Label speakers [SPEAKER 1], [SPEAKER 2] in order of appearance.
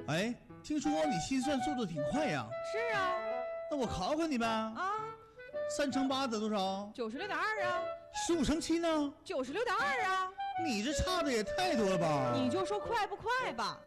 [SPEAKER 1] 哎，听说你心算速度挺快呀？
[SPEAKER 2] 是啊。
[SPEAKER 1] 那我考考你呗。
[SPEAKER 2] 啊
[SPEAKER 1] 3乘8得多少
[SPEAKER 2] ，96.2啊。
[SPEAKER 1] ？15乘7呢
[SPEAKER 2] ？96.2啊。
[SPEAKER 1] 你这差的也太多了吧？
[SPEAKER 2] 你就说快不快吧。